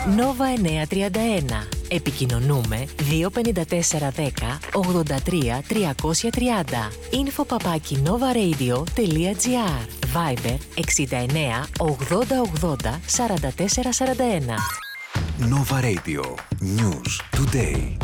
Nova 931. Επικοινωνούμε 25410 83 330. info@novaradio.gr. Viber 69 80 80 44 41. Nova Radio. News Today.